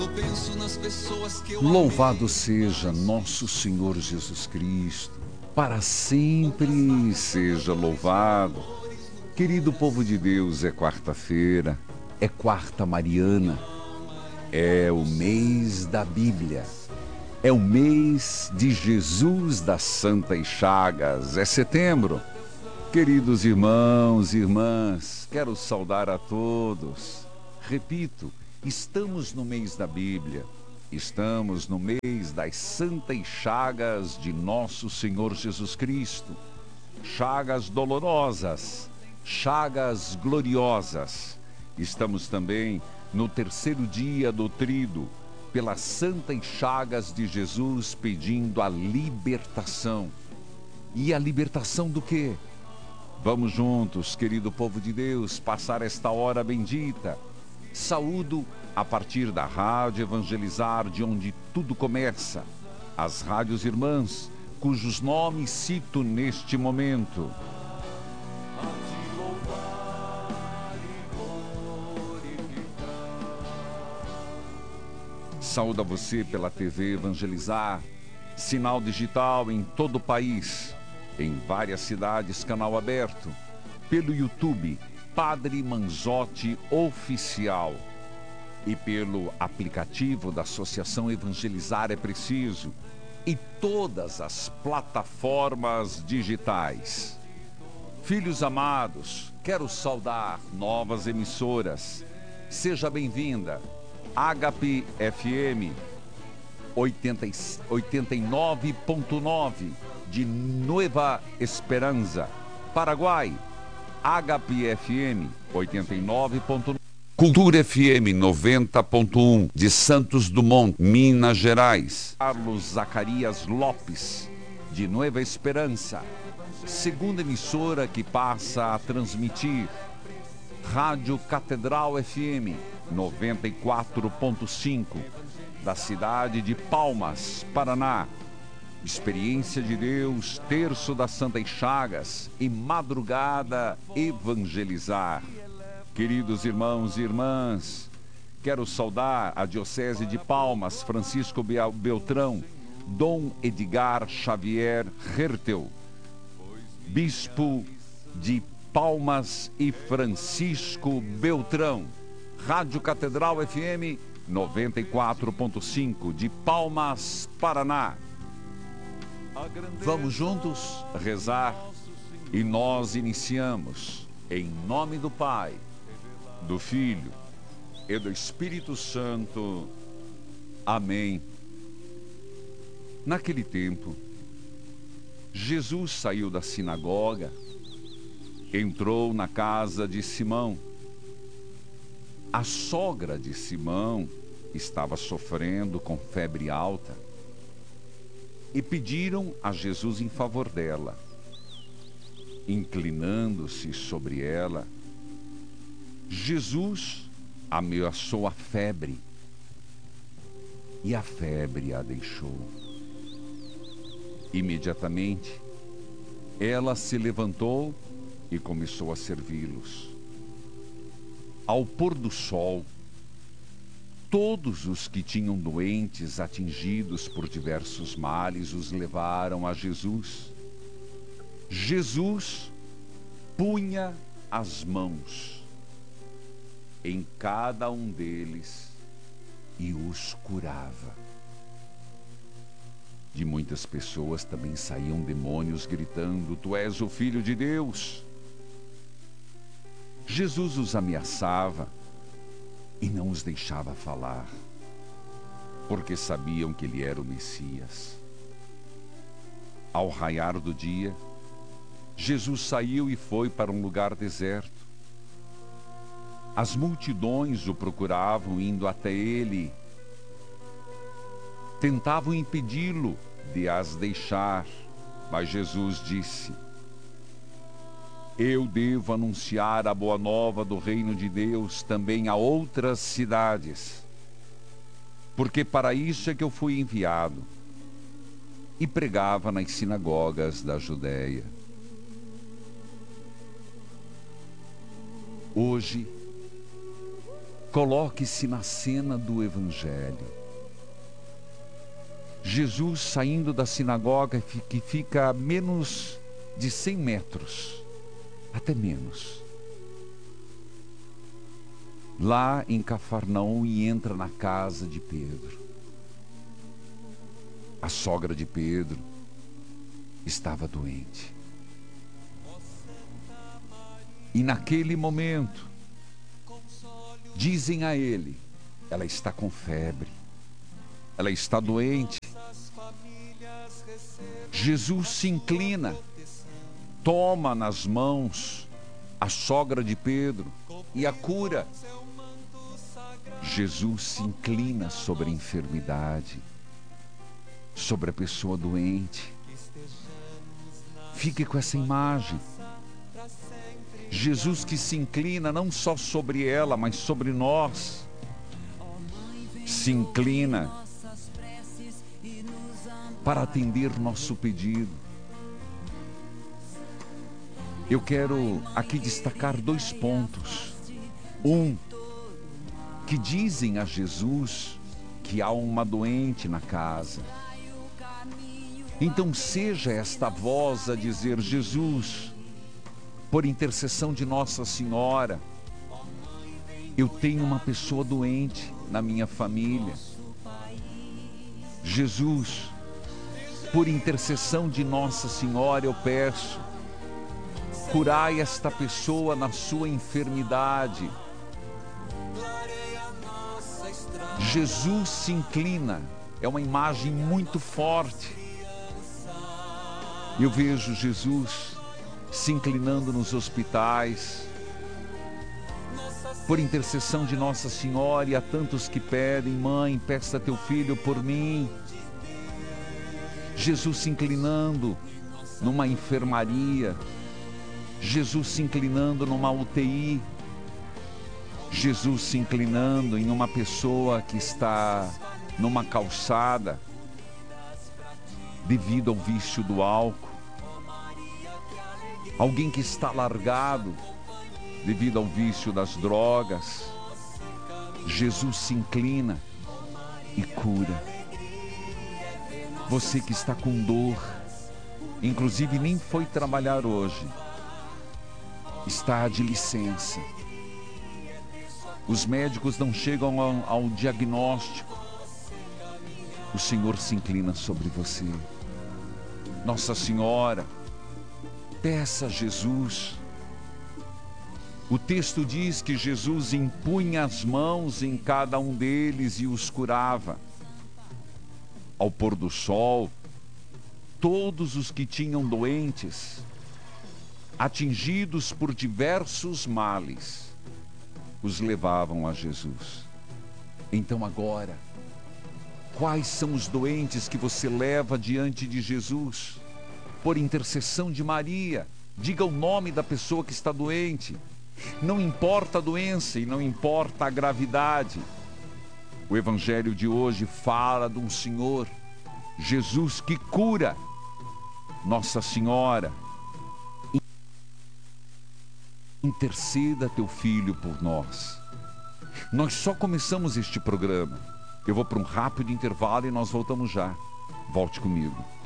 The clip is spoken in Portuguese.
Louvado seja nosso Senhor Jesus Cristo, para sempre seja louvado. Querido povo de Deus, é quarta-feira, é quarta mariana, é o mês da Bíblia, é o mês de Jesus das Santas Chagas, é setembro. Queridos irmãos e irmãs, quero saudar a todos. Repito, estamos no mês da Bíblia, estamos no mês das Santas Chagas de nosso Senhor Jesus Cristo. Chagas dolorosas, chagas gloriosas. Estamos também no terceiro dia do Tríduo, pelas Santas Chagas de Jesus, pedindo a libertação. E a libertação do quê? Vamos juntos, querido povo de Deus, passar esta hora bendita. Saúdo a partir da Rádio Evangelizar, de onde tudo começa. As rádios irmãs, cujos nomes cito neste momento. Saúdo a você pela TV Evangelizar, sinal digital em todo o país. Em várias cidades, canal aberto. Pelo YouTube, Padre Manzotti Oficial. E pelo aplicativo da Associação Evangelizar é Preciso. E todas as plataformas digitais. Filhos amados, quero saudar novas emissoras. Seja bem-vinda. Ágape FM 89.9 de Nueva Esperança, Paraguai. Ágape FM 89.9. Cultura FM 90.1 de Santos Dumont, Minas Gerais. Carlos Zacarias Lopes, de Nueva Esperança. Segunda emissora que passa a transmitir. Rádio Catedral FM 94.5, da cidade de Palmas, Paraná. Experiência de Deus, terço das Santas Chagas e madrugada Evangelizar. Queridos irmãos e irmãs, quero saudar a Diocese de Palmas, Francisco Beltrão, Dom Edgar Xavier Hertel, Bispo de Palmas e Francisco Beltrão. Rádio Catedral FM 94.5 de Palmas, Paraná. Vamos juntos rezar e nós iniciamos em nome do Pai, do Filho e do Espírito Santo. Amém. Naquele tempo, Jesus saiu da sinagoga, entrou na casa de Simão. A sogra de Simão estava sofrendo com febre alta e pediram a Jesus em favor dela. Inclinando-se sobre ela, Jesus ameaçou a febre e a febre a deixou. Imediatamente, ela se levantou e começou a servi-los. Ao pôr do sol, todos os que tinham doentes atingidos por diversos males os levaram a Jesus. Jesus punha as mãos em cada um deles e os curava. De muitas pessoas também saíam demônios gritando: "Tu és o Filho de Deus". Jesus os ameaçava e não os deixava falar, porque sabiam que ele era o Messias. Ao raiar do dia, Jesus saiu e foi para um lugar deserto. As multidões o procuravam, indo até ele. Tentavam impedi-lo de as deixar, mas Jesus disse: "Eu devo anunciar a boa nova do reino de Deus também a outras cidades, porque para isso é que eu fui enviado." E pregava nas sinagogas da Judéia. Hoje, Coloque-se na cena do Evangelho. Jesus saindo da sinagoga, que fica a menos de 100 metros, até menos. Lá em Cafarnaum, e entra na casa de Pedro. A sogra de Pedro estava doente. E naquele momento, dizem a ele: ela está com febre, ela está doente. Jesus se inclina, toma nas mãos a sogra de Pedro e a cura. Jesus se inclina sobre a enfermidade, sobre a pessoa doente. Fique com essa imagem. Jesus que se inclina não só sobre ela, mas sobre nós. Se inclina para atender nosso pedido. Eu quero aqui destacar 2 pontos. Que dizem a Jesus que há uma doente na casa. Então seja esta voz a dizer: Jesus, por intercessão de Nossa Senhora, eu tenho uma pessoa doente na minha família. Jesus, por intercessão de Nossa Senhora, eu peço, curai esta pessoa na sua enfermidade. Jesus se inclina, é uma imagem muito forte. Eu vejo Jesus se inclinando nos hospitais, por intercessão de Nossa Senhora, e a tantos que pedem: mãe, peça teu filho por mim. Jesus se inclinando numa enfermaria, Jesus se inclinando numa UTI, Jesus se inclinando em uma pessoa que está numa calçada devido ao vício do álcool, alguém que está largado devido ao vício das drogas. Jesus se inclina e cura. Você que está com dor, inclusive nem foi trabalhar hoje, está de licença. Os médicos não chegam ao diagnóstico. O Senhor se inclina sobre você. Nossa Senhora, peça a Jesus. O texto diz que Jesus impunha as mãos em cada um deles e os curava. Ao pôr do sol, todos os que tinham doentes, atingidos por diversos males, os levavam a Jesus. Então agora, quais são os doentes que você leva diante de Jesus? Por intercessão de Maria, diga o nome da pessoa que está doente. Não importa a doença e não importa a gravidade. O Evangelho de hoje fala de um Senhor, Jesus, que cura. Nossa Senhora, interceda teu filho por nós. Nós só começamos este programa. Eu vou para um rápido intervalo e nós voltamos já. Volte comigo.